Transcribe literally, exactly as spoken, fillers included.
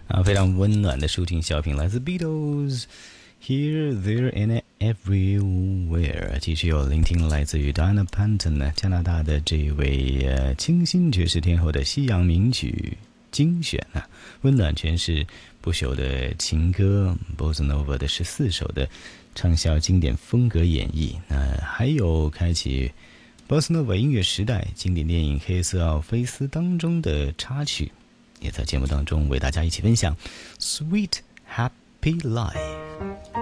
啊，非常温暖的抒情小品，来自 Beatles。Here, there, and everywhere。继续有聆听来自于 Diana Panton 呢，加拿大的这位呃清新爵士天后的西洋名曲精选啊，温暖诠释不朽的情歌 Bossa Nova 的十四首的畅销经典风格演绎。那还有开启 Bossa Nova 音乐时代经典电影《黑色奥菲斯》当中的插曲，也在节目当中为大家一起分享 Sweet Happy Life。